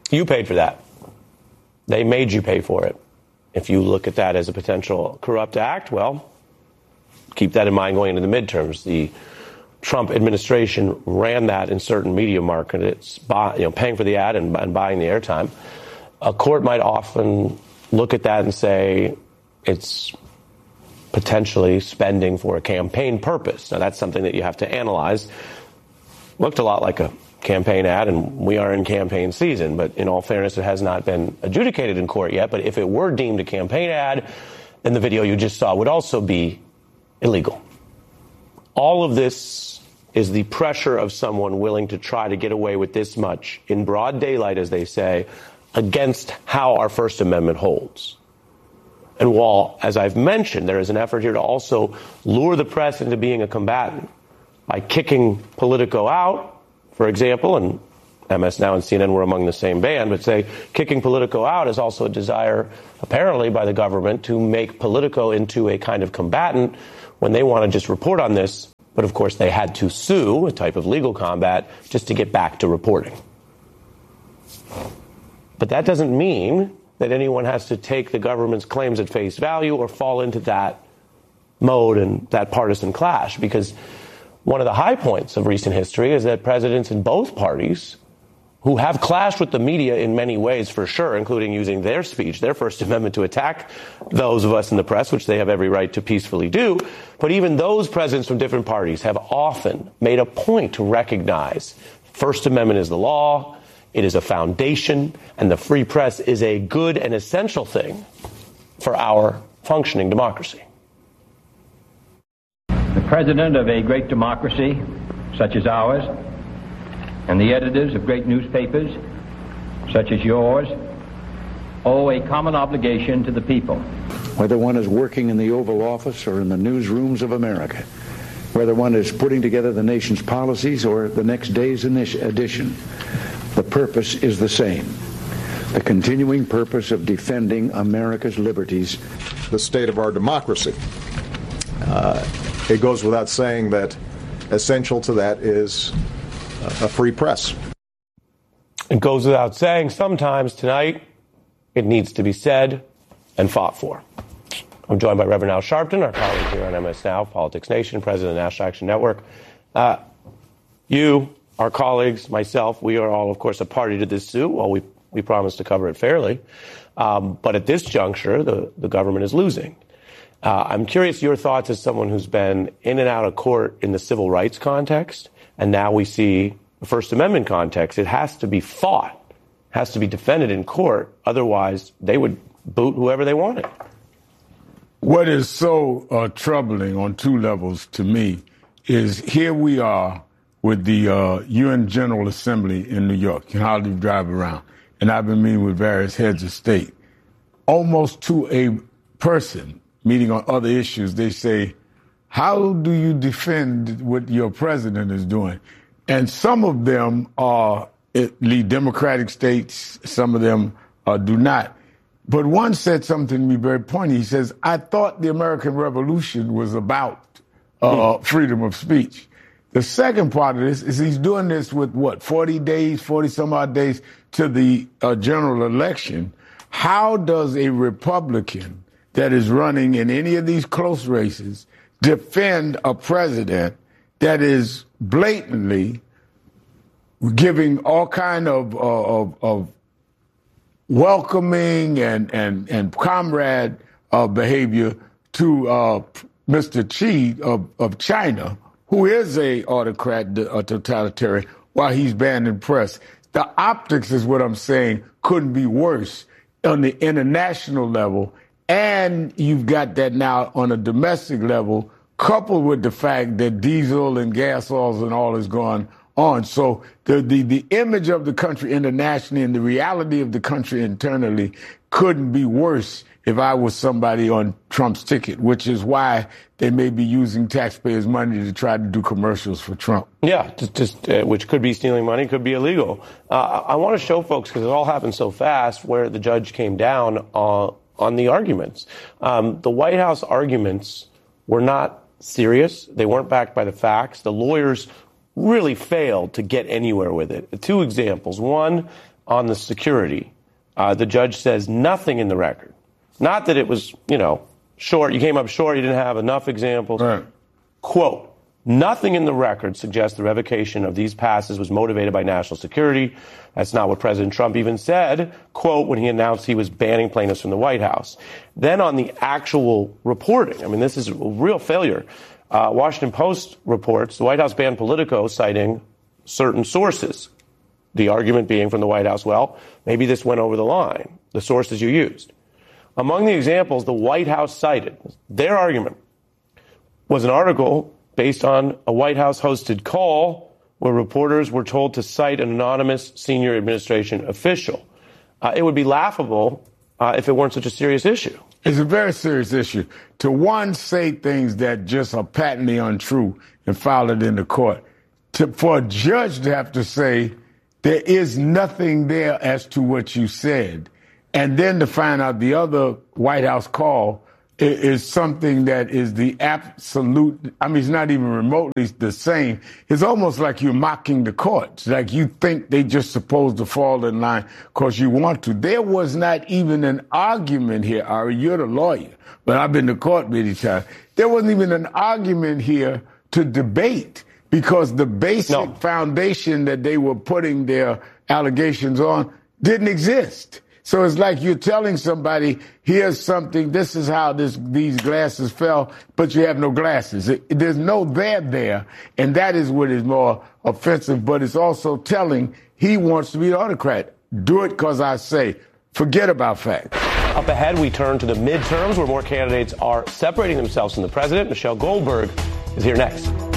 You paid for that. They made you pay for it. If you look at that as a potential corrupt act, well, keep that in mind going into the midterms. The Trump administration ran that in certain media markets, paying for the ad and buying the airtime. A court might often look at that and say it's potentially spending for a campaign purpose. Now, that's something that you have to analyze. Looked a lot like a campaign ad, and we are in campaign season, but in all fairness, it has not been adjudicated in court yet. But if it were deemed a campaign ad, then the video you just saw would also be illegal. All of this is the pressure of someone willing to try to get away with this much in broad daylight, as they say, against how our First Amendment holds. And while, as I've mentioned, there is an effort here to also lure the press into being a combatant by kicking Politico out, for example, and MS Now and CNN were among the same band, but say kicking Politico out is also a desire, apparently, by the government to make Politico into a kind of combatant when they want to just report on this. But, of course, they had to sue, a type of legal combat, just to get back to reporting. But that doesn't mean that anyone has to take the government's claims at face value or fall into that mode and that partisan clash, because one of the high points of recent history is that presidents in both parties who have clashed with the media in many ways, for sure, including using their speech, their First Amendment, to attack those of us in the press, which they have every right to peacefully do. But even those presidents from different parties have often made a point to recognize First Amendment is the law, it is a foundation, and the free press is a good and essential thing for our functioning democracy. The president of a great democracy, such as ours, and the editors of great newspapers, such as yours, owe a common obligation to the people. Whether one is working in the Oval Office or in the newsrooms of America, whether one is putting together the nation's policies or the next day's edition, the purpose is the same. The continuing purpose of defending America's liberties. The state of our democracy. It goes without saying that essential to that is a free press. It goes without saying sometimes tonight it needs to be said and fought for. I'm joined by Reverend Al Sharpton, our colleague here on MS Now, Politics Nation, president of the National Action Network. You, our colleagues, myself, we are all, of course, a party to this suit. Well, we promised to cover it fairly. But at this juncture, the government is losing. I'm curious your thoughts as someone who's been in and out of court in the civil rights context, and now we see the First Amendment context. It has to be fought, has to be defended in court. Otherwise, they would boot whoever they wanted. What is so troubling on two levels to me is here we are with the UN General Assembly in New York. You can hardly drive around. And I've been meeting with various heads of state. Almost to a person, meeting on other issues, they say, how do you defend what your president is doing? And some of them are lead Democratic states, some of them do not. But one said something to me very pointy. He says, I thought the American Revolution was about freedom of speech. The second part of this is he's doing this with 40 some odd days to the general election. How does a Republican that is running in any of these close races defend a president that is blatantly giving all kind of welcoming and comrade behavior to Mr. Xi of China, who is a autocrat, a totalitarian, while he's banning press? The optics is what I'm saying couldn't be worse on the international level. And you've got that now on a domestic level, coupled with the fact that diesel and gas oils and all is going on. So the image of the country internationally and the reality of the country internally couldn't be worse if I was somebody on Trump's ticket, which is why they may be using taxpayers' money to try to do commercials for Trump. Yeah, which could be stealing money, could be illegal. I want to show folks, because it all happened so fast, where the judge came down on the arguments. The White House arguments were not serious. They weren't backed by the facts. The lawyers really failed to get anywhere with it. Two examples. One, on the security, the judge says nothing in the record. Not that it was, short. You came up short. You didn't have enough examples. Right. Quote, nothing in the record suggests the revocation of these passes was motivated by national security. That's not what President Trump even said, quote, when he announced he was banning plaintiffs from the White House. Then on the actual reporting, I mean, this is a real failure. Washington Post reports the White House banned Politico, citing certain sources. The argument being from the White House, well, maybe this went over the line, the sources you used. Among the examples the White House cited, their argument was an article based on a White House-hosted call where reporters were told to cite an anonymous senior administration official. It would be laughable if it weren't such a serious issue. It's a very serious issue. To one, say things that just are patently untrue and file it in the court. For a judge to have to say there is nothing there as to what you said, and then to find out the other White House call is something that is the absolute, I mean, it's not even remotely the same. It's almost like you're mocking the courts, like you think they just supposed to fall in line because you want to. There was not even an argument here, Ari, you're the lawyer, but I've been to court many times. There wasn't even an argument here to debate because the basic foundation that they were putting their allegations on didn't exist. So it's like you're telling somebody, here's something, this is how these glasses fell, but you have no glasses. There's no there, and that is what is more offensive, but it's also telling he wants to be the autocrat. Do it because I say. Forget about facts. Up ahead, we turn to the midterms where more candidates are separating themselves from the president. Michelle Goldberg is here next.